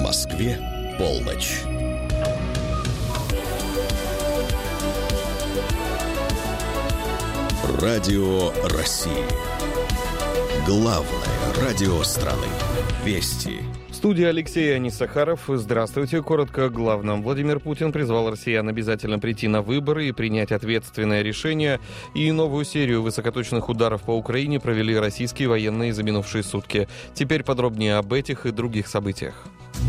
Москве полночь. Радио России. Главное радио страны. Вести. В студии Алексей Анисахаров. Здравствуйте. Коротко о главном. Владимир Путин призвал россиян обязательно прийти на выборы и принять ответственное решение. И новую серию высокоточных ударов по Украине провели российские военные за минувшие сутки. Теперь подробнее об этих и других событиях.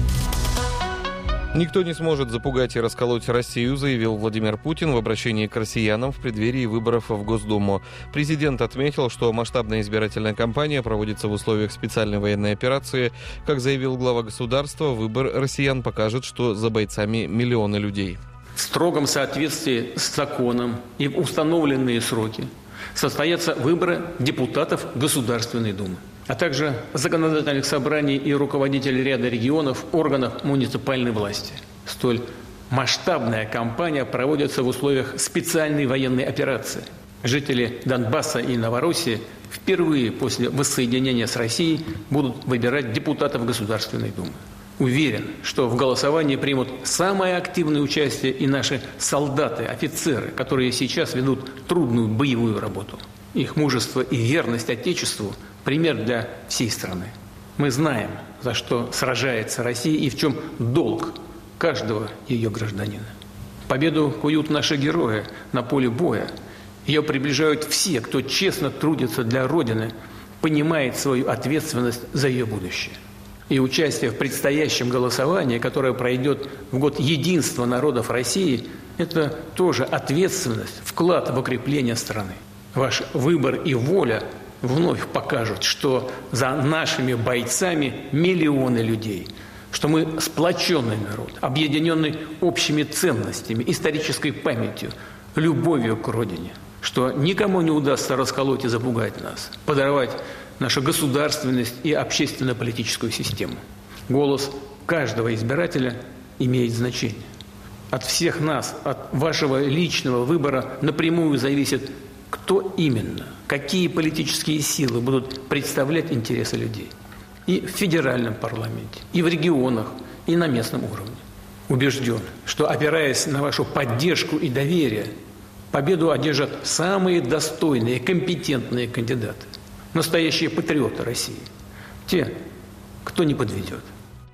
«Никто не сможет запугать и расколоть Россию», заявил Владимир Путин в обращении к россиянам в преддверии выборов в Госдуму. Президент отметил, что масштабная избирательная кампания проводится в условиях специальной военной операции. Как заявил глава государства, выбор россиян покажет, что за бойцами миллионы людей. В строгом соответствии с законом и в установленные сроки состоятся выборы депутатов Государственной Думы, а также законодательных собраний и руководителей ряда регионов, органов муниципальной власти. Столь масштабная кампания проводится в условиях специальной военной операции. Жители Донбасса и Новороссии впервые после воссоединения с Россией будут выбирать депутатов Государственной Думы. Уверен, что в голосовании примут самое активное участие и наши солдаты, офицеры, которые сейчас ведут трудную боевую работу. Их мужество и верность Отечеству – пример для всей страны. Мы знаем, за что сражается Россия и в чем долг каждого ее гражданина. Победу куют наши герои на поле боя. Ее приближают все, кто честно трудится для Родины, понимает свою ответственность за ее будущее. И участие в предстоящем голосовании, которое пройдет в год единства народов России, это тоже ответственность, вклад в укрепление страны. Ваш выбор и воля вновь покажут, что за нашими бойцами миллионы людей, что мы сплоченный народ, объединенный общими ценностями, исторической памятью, любовью к Родине, что никому не удастся расколоть и запугать нас, подорвать нашу государственность и общественно-политическую систему. Голос каждого избирателя имеет значение. От всех нас, от вашего личного выбора напрямую зависит, кто именно, какие политические силы будут представлять интересы людей. И в федеральном парламенте, и в регионах, и на местном уровне. Убежден, что, опираясь на вашу поддержку и доверие, победу одержат самые достойные, компетентные кандидаты. Настоящие патриоты России. Те, кто не подведет.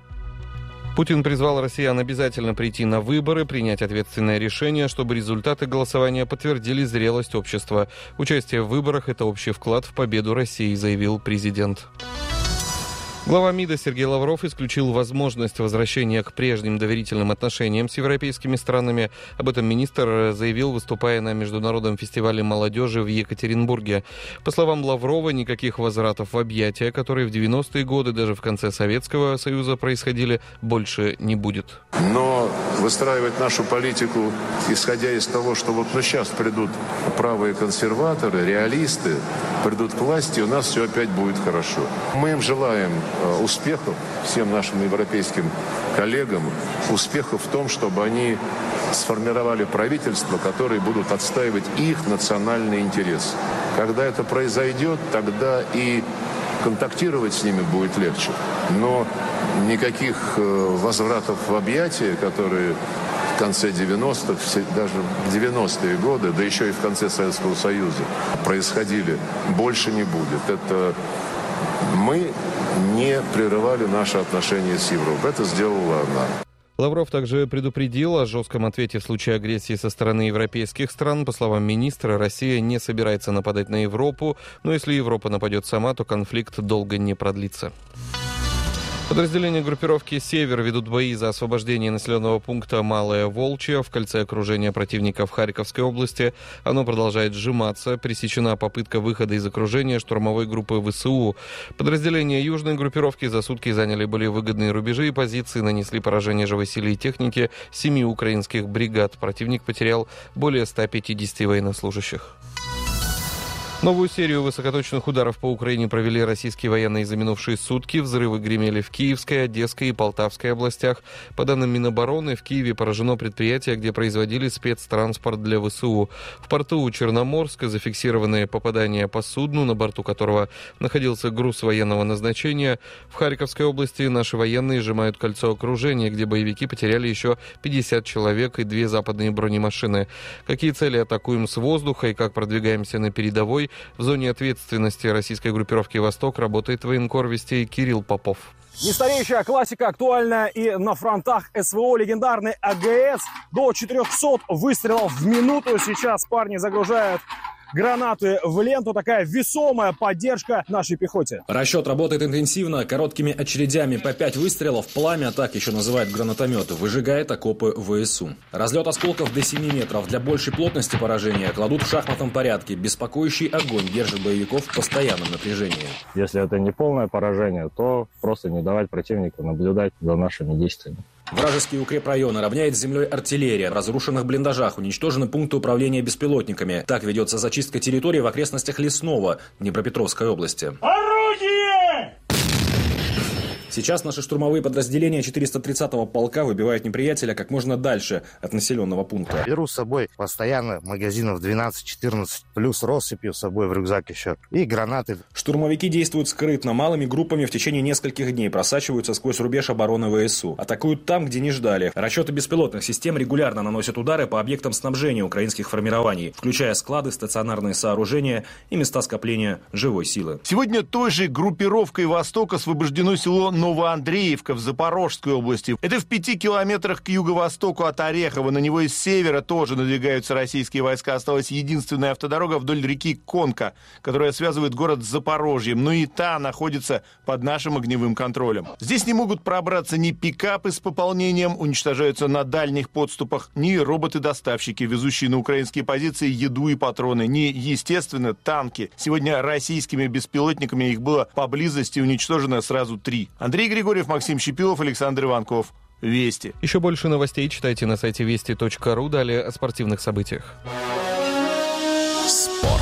Путин призвал россиян обязательно прийти на выборы, принять ответственное решение, чтобы результаты голосования подтвердили зрелость общества. Участие в выборах – это общий вклад в победу России, заявил президент. Глава МИДа Сергей Лавров исключил возможность возвращения к прежним доверительным отношениям с европейскими странами. Об этом министр заявил, выступая на Международном фестивале молодежи в Екатеринбурге. По словам Лаврова, никаких возвратов в объятия, которые в 90-е годы, даже в конце Советского Союза происходили, больше не будет. Но выстраивать нашу политику, исходя из того, что вот сейчас придут правые консерваторы, реалисты, придут к власти, у нас все опять будет хорошо. Мы им желаем успехов, всем нашим европейским коллегам, успехов в том, чтобы они сформировали правительство, которые будут отстаивать их национальный интерес. Когда это произойдет, тогда и контактировать с ними будет легче. Но никаких возвратов в объятия, которые в конце 90-х, даже в 90-е годы, да еще и в конце Советского Союза происходили, больше не будет. Это мы не прерывали наши отношения с Европой. Это сделала она. Лавров также предупредил о жестком ответе в случае агрессии со стороны европейских стран. По словам министра, Россия не собирается нападать на Европу, но если Европа нападет сама, то конфликт долго не продлится. Подразделения группировки «Север» ведут бои за освобождение населенного пункта Малая Волчья в кольце окружения противника в Харьковской области. Оно продолжает сжиматься. Пресечена попытка выхода из окружения штурмовой группы ВСУ. Подразделения южной группировки за сутки заняли более выгодные рубежи и позиции, нанесли поражение живой силе и технике 7 украинских бригад. Противник потерял более 150 военнослужащих. Новую серию высокоточных ударов по Украине провели российские военные за минувшие сутки. Взрывы гремели в Киевской, Одесской и Полтавской областях. По данным Минобороны, в Киеве поражено предприятие, где производили спецтранспорт для ВСУ. В порту Черноморска зафиксированы попадания по судну, на борту которого находился груз военного назначения. В Харьковской области наши военные сжимают кольцо окружения, где боевики потеряли еще 50 человек и 2 западные бронемашины. Какие цели атакуем с воздуха и как продвигаемся на передовой? В зоне ответственности российской группировки «Восток» работает военкор Вестей Кирилл Попов. Нестареющая классика актуальна и на фронтах СВО. Легендарный АГС. До 400 выстрелов в минуту. Сейчас парни загружают гранаты в ленту. Такая весомая поддержка нашей пехоте. Расчет работает интенсивно, короткими очередями по 5 выстрелов. Пламя, так еще называют гранатомет, выжигает окопы ВСУ. Разлет осколков до 7 метров. Для большей плотности поражения кладут в шахматном порядке. Беспокоящий огонь держит боевиков в постоянном напряжении. Если это не полное поражение, то просто не давать противнику наблюдать за нашими действиями. Вражеские укрепрайоны равняет с землей артиллерия. В разрушенных блиндажах уничтожены пункты управления беспилотниками. Так ведется зачистка территории в окрестностях Лесного, Днепропетровской области. Орудие! Сейчас наши штурмовые подразделения 430-го полка выбивают неприятеля как можно дальше от населенного пункта. Беру с собой постоянно магазинов 12-14, плюс россыпью с собой в рюкзак еще. И гранаты. Штурмовики действуют скрытно, малыми группами в течение нескольких дней, просачиваются сквозь рубеж обороны ВСУ. Атакуют там, где не ждали. Расчеты беспилотных систем регулярно наносят удары по объектам снабжения украинских формирований, включая склады, стационарные сооружения и места скопления живой силы. Сегодня той же группировкой «Восток» освобождено село Новоандреевка в Запорожской области. Это в 5 километрах к юго-востоку от Орехова. На него из севера тоже надвигаются российские войска. Осталась единственная автодорога вдоль реки Конка, которая связывает город с Запорожьем. Но и та находится под нашим огневым контролем. Здесь не могут пробраться ни пикапы с пополнением, уничтожаются на дальних подступах, ни роботы-доставщики, везущие на украинские позиции еду и патроны, ни, естественно, танки. Сегодня российскими беспилотниками их было поблизости уничтожено сразу 3. Андрей Григорьев, Максим Щепилов, Александр Иванков. Вести. Еще больше новостей читайте на сайте вести.ру. Далее о спортивных событиях. Спорт.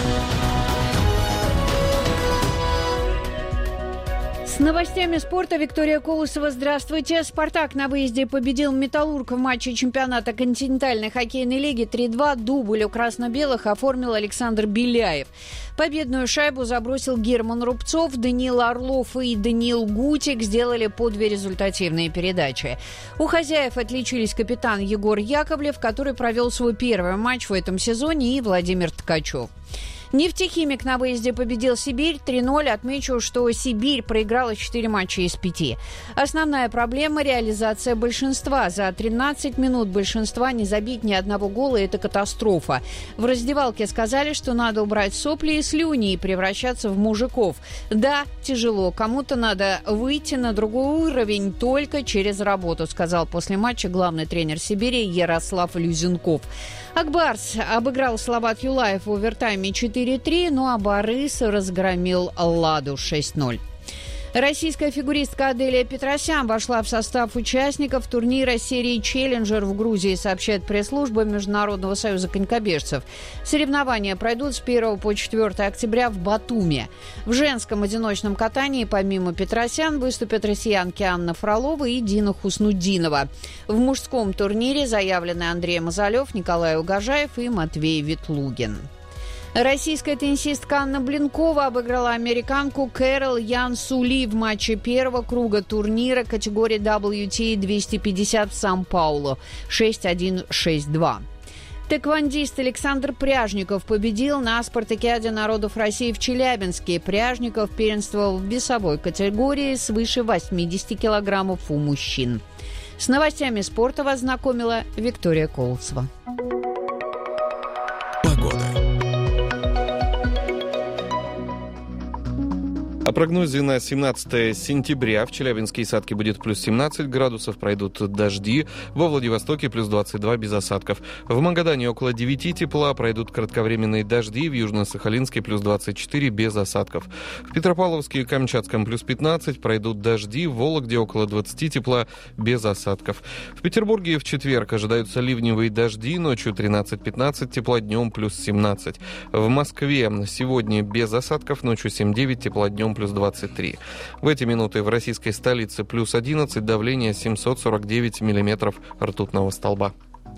С новостями спорта Виктория Колосова. Здравствуйте. «Спартак» на выезде победил «Металлург» в матче чемпионата континентальной хоккейной лиги 3-2. Дубль у красно-белых оформил Александр Беляев. Победную шайбу забросил Герман Рубцов, Даниил Орлов и Даниил Гутик сделали по 2 результативные передачи. У хозяев отличились капитан Егор Яковлев, который провел свой первый матч в этом сезоне, и Владимир Ткачев. «Нефтехимик» на выезде победил «Сибирь» 3-0. Отмечу, что «Сибирь» проиграла 4 матча из 5. Основная проблема – реализация большинства. За 13 минут большинства не забить ни одного гола – это катастрофа. В раздевалке сказали, что надо убрать сопли и слюни и превращаться в мужиков. Да, тяжело. Кому-то надо выйти на другой уровень только через работу, сказал после матча главный тренер «Сибири» Ярослав Люзенков. Акбарс обыграл Салават Юлаев в овертайме 4-3, ну а Борис разгромил Ладу 6-0. Российская фигуристка Аделия Петросян вошла в состав участников турнира серии «Челленджер» в Грузии, сообщает пресс-служба Международного союза конькобежцев. Соревнования пройдут с 1 по 4 октября в Батуми. В женском одиночном катании помимо Петросян выступят россиянки Анна Фролова и Дина Хуснуддинова. В мужском турнире заявлены Андрей Мазалев, Николай Угожаев и Матвей Ветлугин. Российская теннисистка Анна Блинкова обыграла американку Кэрол Ян Сули в матче первого круга турнира категории WTA 250 в Сан-Паулу 6-1, 6-2. Тэквондист Александр Пряжников победил на спартакиаде народов России в Челябинске. Пряжников первенствовал в весовой категории свыше 80 килограммов у мужчин. С новостями спорта вас знакомила Виктория Колосова. О прогнозе на 17 сентября. В Челябинске и Сатке будет плюс 17 градусов, пройдут дожди. Во Владивостоке плюс 22 без осадков. В Магадане около 9 тепла, пройдут кратковременные дожди. В Южно-Сахалинске плюс 24 без осадков. В Петропавловске и Камчатском плюс 15, пройдут дожди. В Вологде около 20 тепла без осадков. В Петербурге в четверг ожидаются ливневые дожди. Ночью 13-15 тепла, днем плюс 17. В Москве сегодня без осадков, ночью 7-9 тепла, днем плюс 23. В эти минуты в российской столице плюс 11, давление 749 миллиметров ртутного столба.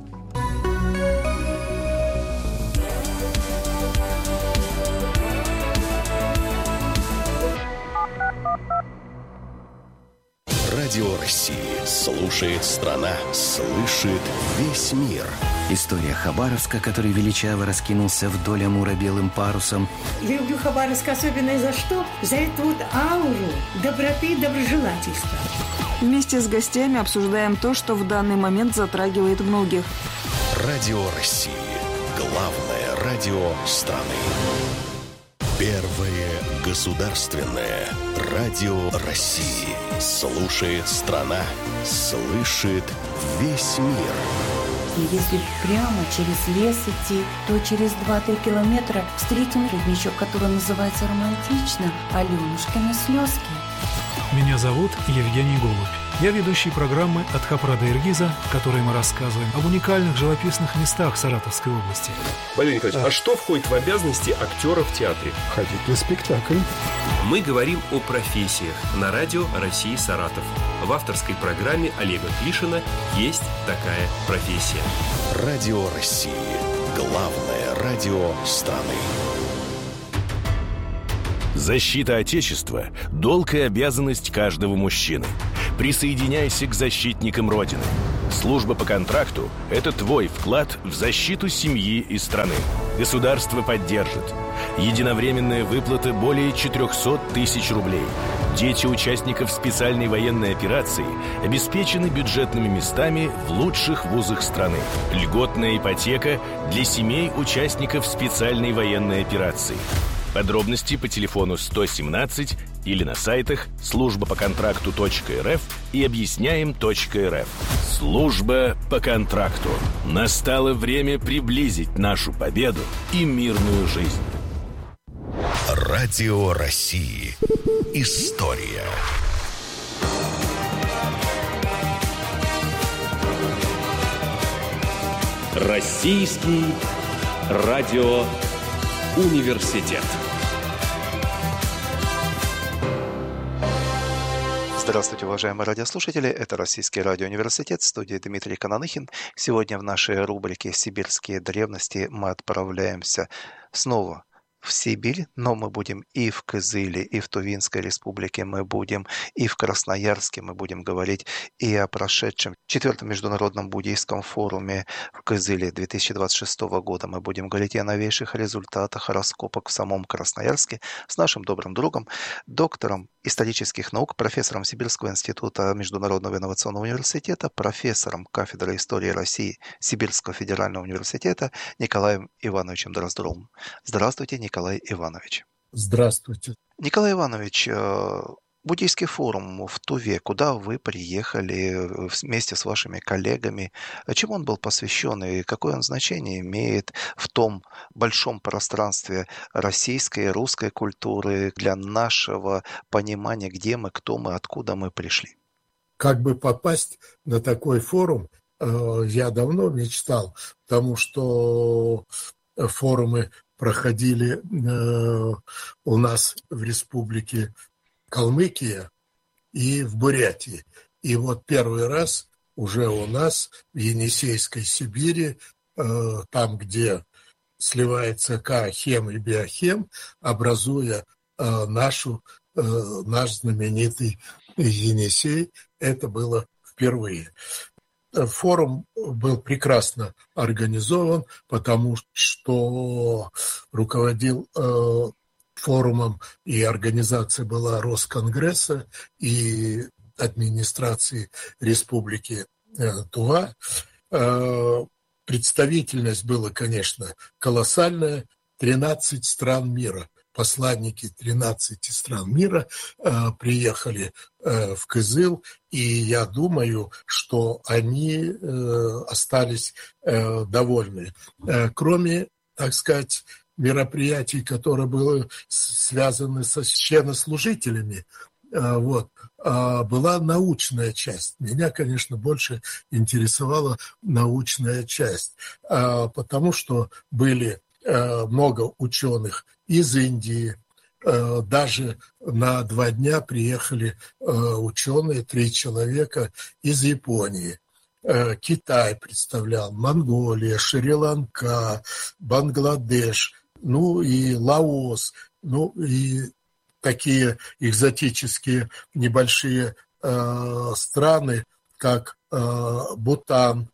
Радио России. Слушает страна. Слышит весь мир. История Хабаровска, который величаво раскинулся вдоль Амура белым парусом. Я люблю Хабаровск особенно за что? За эту вот ауру доброты и доброжелательства. Вместе с гостями обсуждаем то, что в данный момент затрагивает многих. Радио России. Главное радио страны. Первое государственное радио России. Слушает страна. Слышит весь мир. И если прямо через лес идти, то через 2-3 километра встретим родничок, который называется романтично «Аленушкины слезки». Меня зовут Евгений Голубь. Я ведущий программы «От Хопра до Иргиза», в которой мы рассказываем об уникальных живописных местах Саратовской области. Валерий Николаевич, а что входит в обязанности актера в театре? Ходить на спектакль. Мы говорим о профессиях на радио России Саратов. В авторской программе Олега Клишина «Есть такая профессия». Радио России. Главное радио страны. Защита Отечества – долг и обязанность каждого мужчины. Присоединяйся к защитникам Родины. Служба по контракту – это твой вклад в защиту семьи и страны. Государство поддержит. Единовременная выплата более 400 тысяч рублей. Дети участников специальной военной операции обеспечены бюджетными местами в лучших вузах страны. Льготная ипотека для семей участников специальной военной операции. Подробности по телефону 117 или на сайтах службапоконтракту.рф и объясняем.рф. Служба по контракту. Настало время приблизить нашу победу и мирную жизнь. Радио России. История. Российский радиоуниверситет. Здравствуйте, уважаемые радиослушатели. Это Российский радиоуниверситет, в студии Дмитрий Кананыхин. Сегодня в нашей рубрике «Сибирские древности» мы отправляемся снова в Сибирь, но мы будем и в Кызыле, и в Тувинской республике, мы будем и в Красноярске, мы будем говорить и о прошедшем 4-м международном буддийском форуме в Кызыле 2026 года. Мы будем говорить и о новейших результатах раскопок в самом Красноярске с нашим добрым другом, доктором исторических наук, профессором Сибирского института Международного инновационного университета, профессором кафедры истории России Сибирского федерального университета Николаем Ивановичем Дроздовым. Здравствуйте, Николай Иванович. Здравствуйте. Николай Иванович, буддийский форум в Туве, куда вы приехали вместе с вашими коллегами, чему он был посвящен и какое он значение имеет в том большом пространстве российской и русской культуры для нашего понимания, где мы, кто мы, откуда мы пришли? Как бы попасть на такой форум, я давно мечтал, потому что форумы проходили у нас в республике Калмыкия и в Бурятии. И вот первый раз уже у нас в Енисейской Сибири, там, где сливается каохем и биохем, образуя наш знаменитый Енисей, это было впервые. Форум был прекрасно организован, потому что руководил форумом и организация была Росконгресса и администрации Республики Тува. Представительность была, конечно, колоссальная. 13 стран мира посланники 13 стран мира приехали в Кызыл, и я думаю, что они остались довольны. Кроме, так сказать, мероприятий, которые были связаны со священнослужителями, была научная часть. Меня, конечно, больше интересовала научная часть, потому что были много ученых из Индии. Даже на 2 дня приехали ученые, 3 человека из Японии. Китай представлял, Монголия, Шри-Ланка, Бангладеш, и Лаос, и такие экзотические небольшие страны, как Бутан,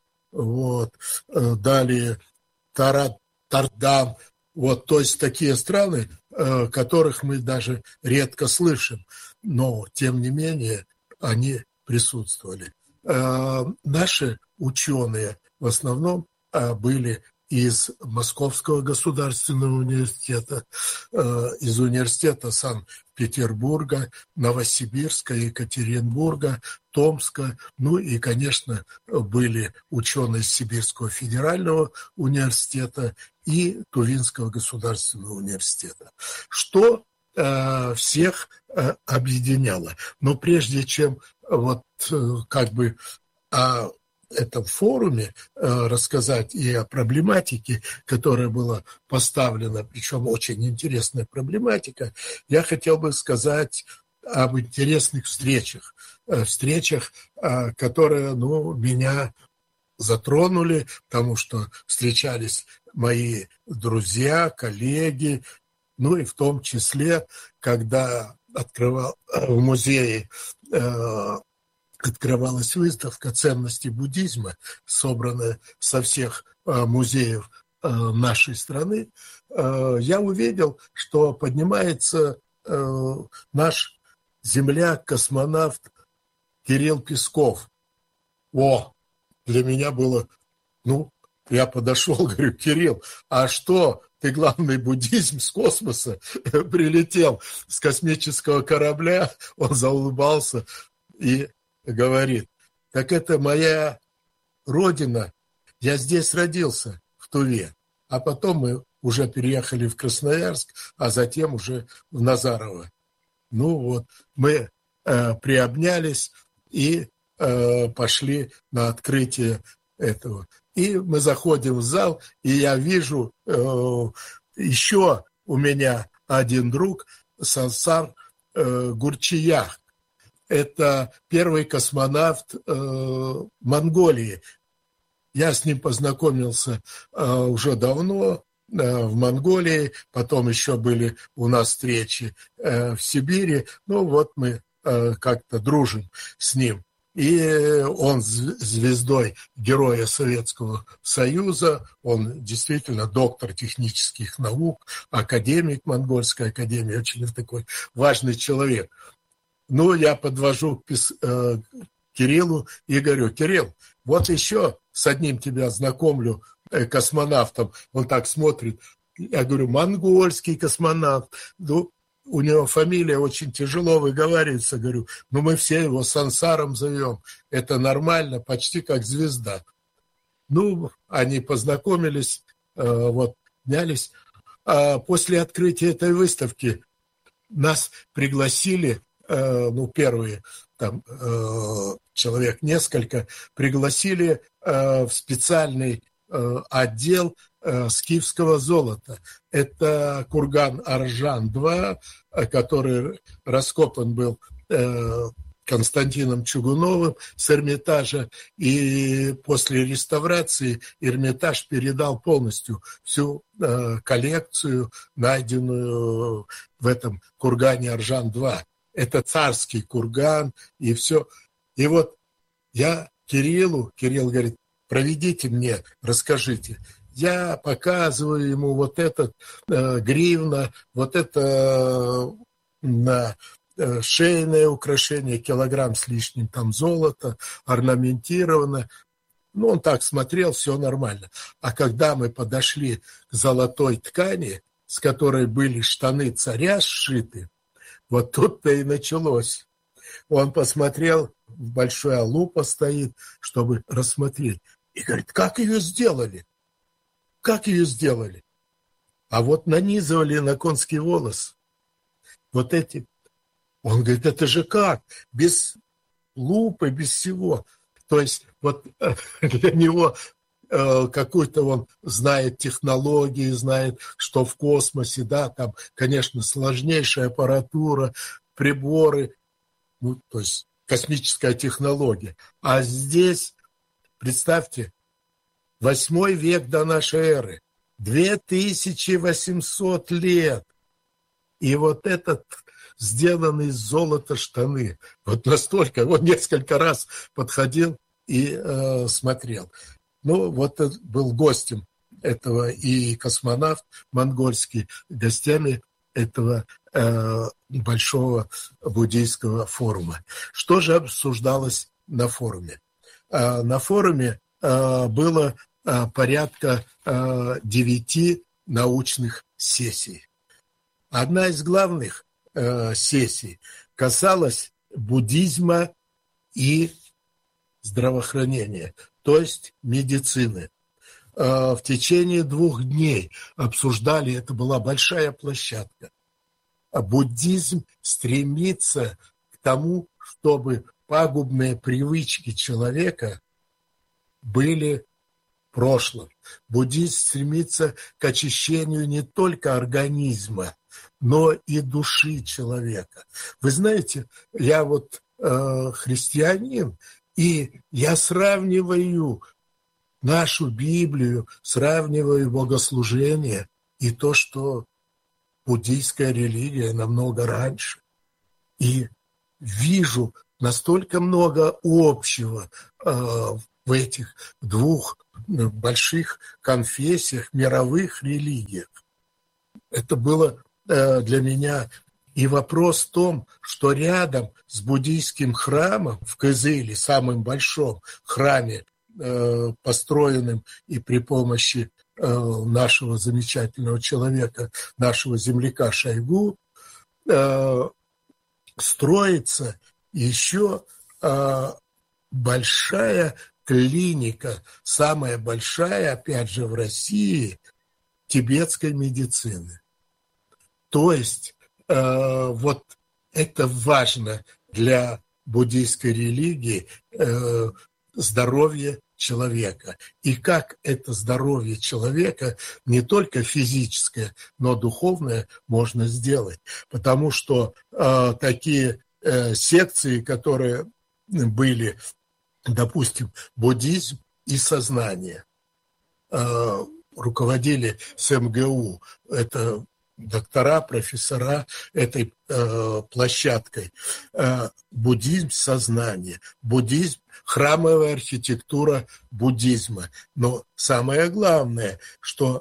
далее Тардан, то есть такие страны, которых мы даже редко слышим, но тем не менее они присутствовали. Наши ученые в основном были из Московского государственного университета, из университета Санкт-Петербурга, Новосибирска, Екатеринбурга, Томска, и, конечно, были ученые из Сибирского федерального университета и Тувинского государственного университета. Что всех объединяло. Но прежде чем о этом форуме рассказать и о проблематике, которая была поставлена, причем очень интересная проблематика, я хотел бы сказать об интересных встречах, которые, меня затронули, потому что встречались мои друзья, коллеги, и в том числе, когда открывал в музее открывалась выставка ценностей буддизма, собранная со всех музеев нашей страны, я увидел, что поднимается наш земляк-космонавт Кирилл Песков. Для меня было, я подошел, говорю: Кирилл, а что, ты главный буддизм с космоса прилетел с космического корабля? Он заулыбался и говорит: так это моя родина, я здесь родился, в Туве, а потом мы уже переехали в Красноярск, а затем уже в Назарово. Мы приобнялись и пошли на открытие этого. И мы заходим в зал, и я вижу еще у меня один друг, Сансар Гурчиях. Это первый космонавт Монголии. Я с ним познакомился уже давно в Монголии, потом еще были у нас встречи в Сибири. Мы как-то дружим с ним. И он звездой Героя Советского Союза, он действительно доктор технических наук, академик Монгольской академии, очень такой важный человек. Я подвожу к Кириллу и говорю: Кирилл, вот еще с одним тебя знакомлю космонавтом. Он так смотрит. Я говорю: монгольский космонавт. У него фамилия очень тяжело выговаривается. Говорю: мы все его Сансаром зовем. Это нормально, почти как звезда. Они познакомились, обнялись. После открытия этой выставки нас пригласили, первые человек несколько, пригласили в специальный отдел скифского золота. Это курган Аржан-2, который раскопан был Константином Чугуновым с Эрмитажа, и после реставрации Эрмитаж передал полностью всю коллекцию, найденную в этом кургане Аржан-2. Это царский курган, и все. И я Кирилл говорит: проведите мне, расскажите. Я показываю ему этот гривна, это шейное украшение, килограмм с лишним золота, орнаментировано. Он так смотрел, все нормально. А когда мы подошли к золотой ткани, с которой были штаны царя сшиты, вот тут-то и началось. Он посмотрел, большая лупа стоит, чтобы рассмотреть. И говорит, как ее сделали? Как ее сделали? А вот нанизывали на конский волос. Вот эти. Он говорит, это же как? Без лупы, без всего. То есть вот для него какой-то он знает технологии, знает, что в космосе, да, там, конечно, сложнейшая аппаратура, приборы, ну, то есть космическая технология. А здесь, представьте, 8 век до нашей эры, 2800 лет. И вот этот сделанный из золота штаны, вот настолько, вот несколько раз подходил и смотрел. Ну, вот был гостем этого и космонавт монгольский, гостями этого большого буддийского форума. Что же обсуждалось на форуме? На форуме было порядка 9 научных сессий. Одна из главных сессий касалась буддизма и здравоохранения, то есть медицины. В течение 2 дней обсуждали, это была большая площадка. Буддизм стремится к тому, чтобы пагубные привычки человека были в прошлом. Буддизм стремится к очищению не только организма, но и души человека. Вы знаете, я вот христианин, и я сравниваю нашу Библию, сравниваю богослужение и то, что буддийская религия намного раньше. И вижу настолько много общего в этих 2 больших конфессиях, мировых религиях. Это было для меня и вопрос в том, что рядом с буддийским храмом в Кызыле, самым большом храме, построенным и при помощи нашего замечательного человека, нашего земляка Шойгу, строится еще большая клиника, самая большая, опять же, в России, тибетской медицины. То есть вот это важно для буддийской религии, здоровье человека. И как это здоровье человека, не только физическое, но духовное, можно сделать. Потому что такие секции, которые были, допустим, буддизм и сознание, руководили с МГУ, это доктора, профессора этой площадкой. Буддизм, сознание. Буддизм, храмовая архитектура буддизма. Но самое главное, что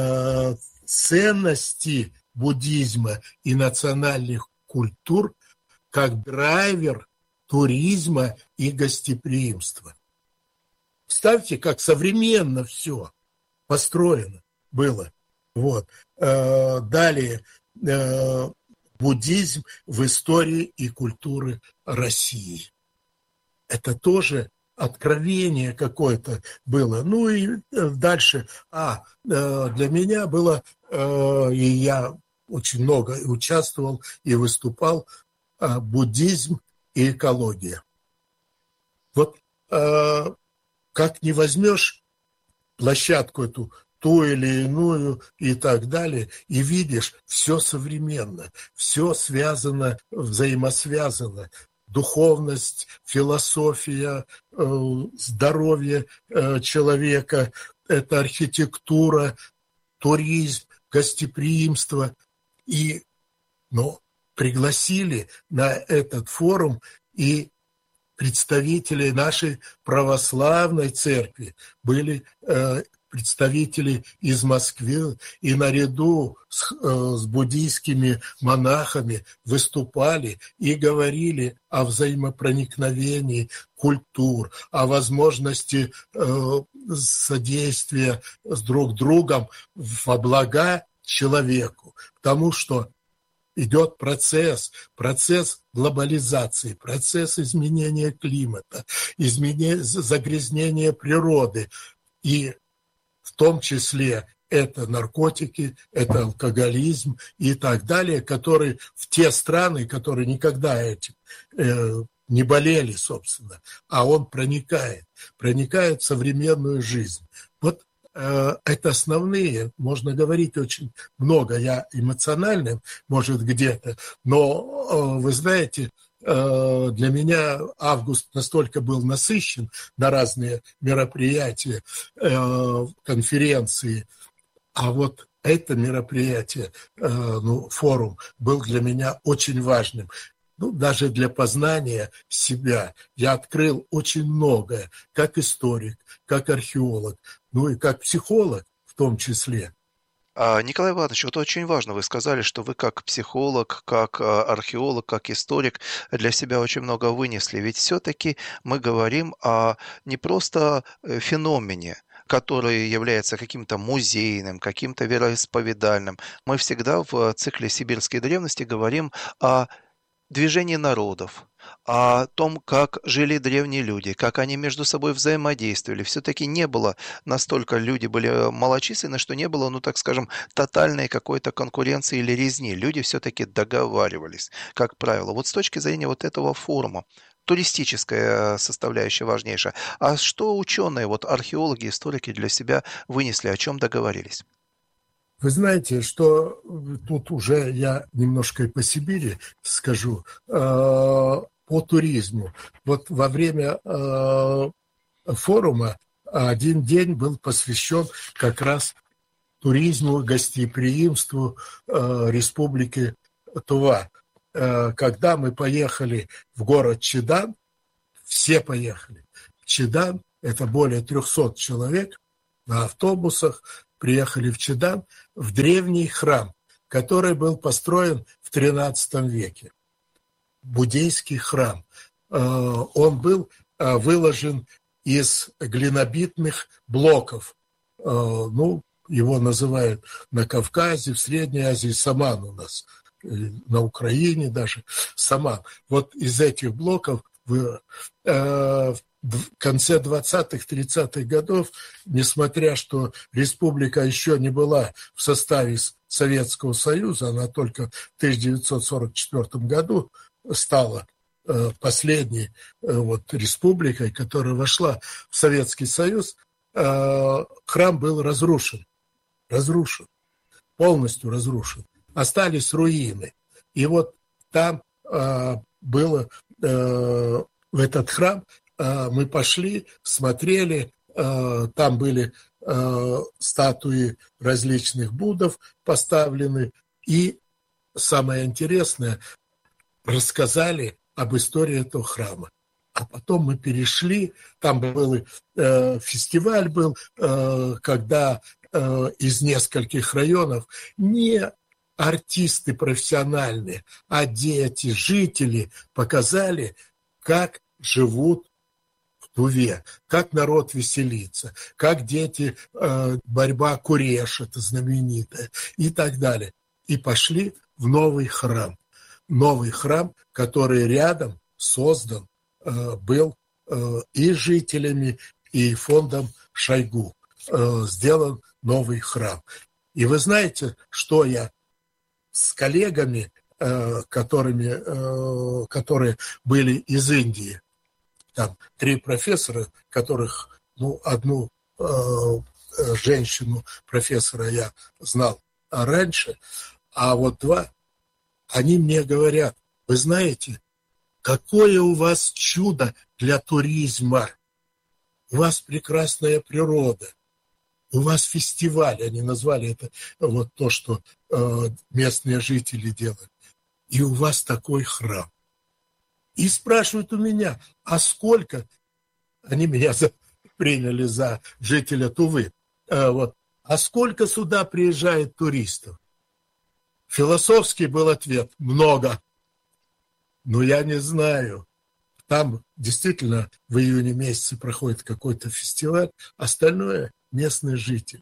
ценности буддизма и национальных культур как драйвер туризма и гостеприимства. Представьте, как современно все построено было. Вот. Далее, буддизм в истории и культуре России. Это тоже откровение какое-то было. Ну и дальше. Для меня было, и я очень много участвовал и выступал, буддизм и экология. Вот как не возьмешь площадку эту, ту или иную и так далее, и видишь, все современно, все связано, взаимосвязано. Духовность, философия, здоровье человека, это архитектура, туризм, гостеприимство. И пригласили на этот форум и представители нашей православной церкви, были представители из Москвы, и наряду с буддийскими монахами выступали и говорили о взаимопроникновении культур, о возможности содействия с друг другом во блага человеку, к тому, что идет процесс глобализации, процесс изменения климата, загрязнения природы. И в том числе это наркотики, это алкоголизм и так далее, которые в те страны, которые никогда этим не болели, собственно, а он проникает в современную жизнь. Вот это основные, можно говорить очень много, я эмоциональным, может, где-то, но, вы знаете, для меня август настолько был насыщен на разные мероприятия, конференции, а вот это мероприятие, форум, был для меня очень важным. Даже для познания себя я открыл очень многое, как историк, как археолог, и как психолог в том числе. Николай Иванович, вот очень важно, вы сказали, что вы как психолог, как археолог, как историк для себя очень много вынесли. Ведь все-таки мы говорим о не просто феномене, который является каким-то музейным, каким-то вероисповедальным. Мы всегда в цикле «Сибирские древности» говорим о движении народов, о том, как жили древние люди, как они между собой взаимодействовали. Все-таки не было настолько, люди были малочисленны, что не было, так скажем, тотальной какой-то конкуренции или резни. Люди все-таки договаривались, как правило. Вот с точки зрения вот этого форума, туристическая составляющая важнейшая. А что ученые, археологи, историки для себя вынесли, о чем договорились? Вы знаете, что тут уже я немножко и по Сибири скажу, по туризму. Вот во время форума один день был посвящен как раз туризму, гостеприимству Республики Тува. Когда мы поехали в город Чедан, все поехали. Чедан, это более 300 человек на автобусах, приехали в Чедан, в древний храм, который был построен в XIII веке. Буддийский храм. Он был выложен из глинобитных блоков. Его называют на Кавказе, в Средней Азии саман у нас, на Украине даже саман. Вот из этих блоков в конце 20-х, 30-х годов, несмотря что республика еще не была в составе Советского Союза, она только в 1944 году стала последней республикой, которая вошла в Советский Союз, храм был разрушен, полностью разрушен. Остались руины. И вот там было, в этот храм мы пошли, смотрели, там были статуи различных буддов поставлены. И самое интересное, рассказали об истории этого храма. А потом мы перешли, там был фестиваль был, когда из нескольких районов не артисты профессиональные, а дети, жители показали, как живут в Туве, как народ веселится, как дети, борьба куреш, это знаменитая, и так далее. И пошли в новый храм. Новый храм, который рядом создан был и жителями, и фондом Шойгу. Сделан новый храм. И вы знаете, что я с коллегами, которые были из Индии, там 3 профессора, которых, одну женщину профессора я знал раньше, а вот 2, они мне говорят: вы знаете, какое у вас чудо для туризма, у вас прекрасная природа, у вас фестиваль, они назвали это вот то, что местные жители делают, и у вас такой храм. И спрашивают у меня, а сколько, они меня приняли за жителя Тувы, а сколько сюда приезжает туристов? Философский был ответ: много. Но я не знаю. Там действительно в июне месяце проходит какой-то фестиваль, остальное местные жители.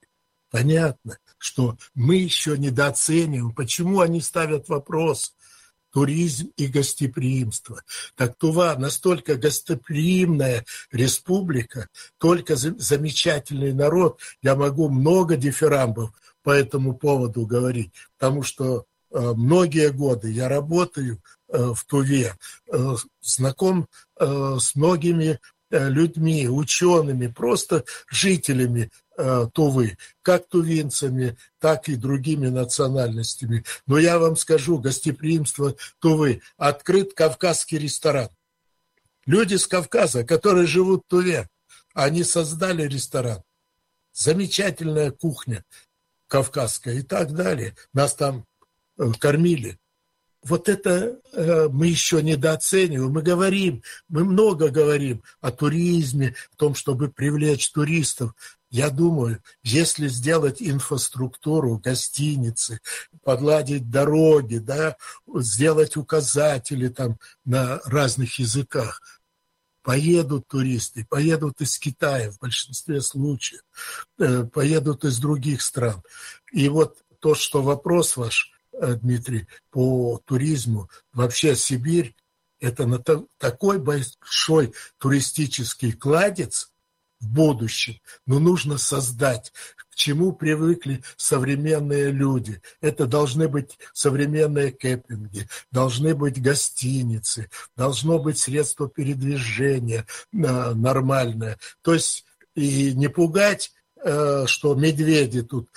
Понятно, что мы еще недооцениваем, почему они ставят вопрос туризм и гостеприимство. Так Тува настолько гостеприимная республика, только замечательный народ. Я могу много дифирамбов по этому поводу говорить, потому что многие годы я работаю в Туве, знаком с многими людьми, учеными, просто жителями Тувы, как тувинцами, так и другими национальностями. Но я вам скажу, гостеприимство Тувы. Открыт кавказский ресторан. Люди с Кавказа, которые живут в Туве, они создали ресторан. Замечательная кухня кавказская и так далее. Нас там кормили. Вот это мы еще недооцениваем. Мы много говорим о туризме, о том, чтобы привлечь туристов. Я думаю, если сделать инфраструктуру, гостиницы, подладить дороги, да, сделать указатели там на разных языках, поедут туристы, поедут из Китая в большинстве случаев, поедут из других стран. И вот то, что вопрос ваш, Дмитрий, по туризму, вообще Сибирь – это такой большой туристический кладезь в будущем, но нужно создать, к чему привыкли современные люди. Это должны быть современные кемпинги, должны быть гостиницы, должно быть средство передвижения нормальное. То есть и не пугать, что медведи тут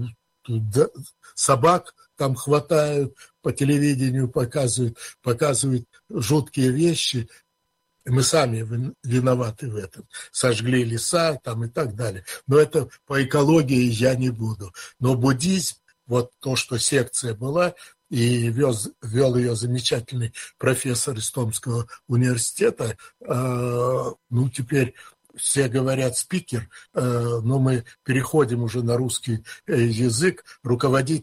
собак там хватают, по телевидению показывают жуткие вещи. Мы сами виноваты в этом. Сожгли леса там и так далее. Но это по экологии я не буду. Но буддизм, вот то, что секция была, и вел ее замечательный профессор из Томского университета, теперь все говорят спикер, но мы переходим уже на русский язык, руководитель